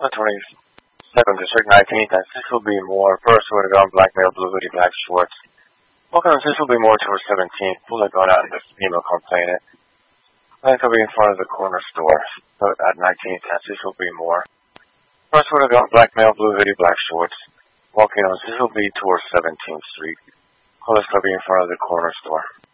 The 22nd District, 19th, and Cecil B. Moore. First would have gone black male, blue hoodie, black shorts. Walking on Cecil B. Moore towards 17th. Pulled a gun out and the female complainant. Then could be in front of the corner store. So at 19th, and Cecil B. Moore. First would have gone black male, blue hoodie, black shorts. Walking on Cecil B. towards 17th Street. Police could be in front of the corner store.